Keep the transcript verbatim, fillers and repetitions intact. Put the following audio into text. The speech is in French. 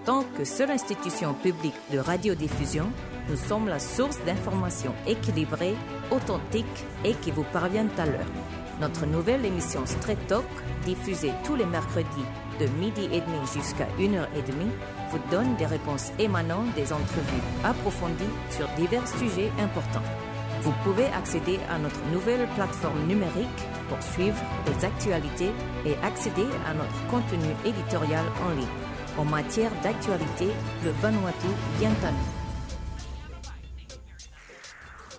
tant que seule institution publique de radiodiffusion, nous sommes la source d'informations équilibrées, authentiques et qui vous parviennent à l'heure. Notre nouvelle émission Straight Talk, diffusée tous les mercredis de midi et demi jusqu'à une heure trente, vous donne des réponses émanant des entrevues approfondies sur divers sujets importants. Vous pouvez accéder à notre nouvelle plateforme numérique pour suivre les actualités et accéder à notre contenu éditorial en ligne. En matière d'actualité, le Vanuatu vient à nous.